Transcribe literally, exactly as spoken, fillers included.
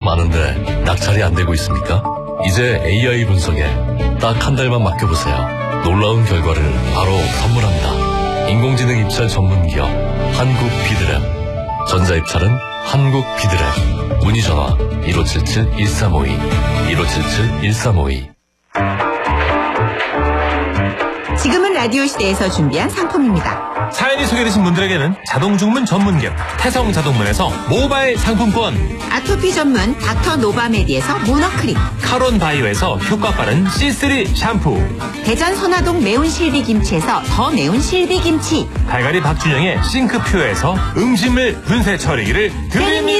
많은데 낙찰이 안 되고 있습니까? 이제 에이아이 분석에 딱 한 달만 맡겨보세요. 놀라운 결과를 바로 선물합니다. 인공지능 입찰 전문기업 한국 비드랩. 전자입찰은 한국 비드랩. 문의 전화 일오칠칠 일삼오이 일오칠칠 일삼오이. 지금은 라디오 시대에서 준비한 상품입니다. 사연이 소개되신 분들에게는 자동주문 전문기업 태성자동문에서 모바일 상품권, 아토피 전문 닥터 노바메디에서 모너크림, 카론바이오에서 효과 빠른 씨쓰리 샴푸, 대전 선화동 매운 실비김치에서 더 매운 실비김치, 갈갈이 박준영의 싱크퓨어에서 음식물 분쇄 처리기를 드립니다.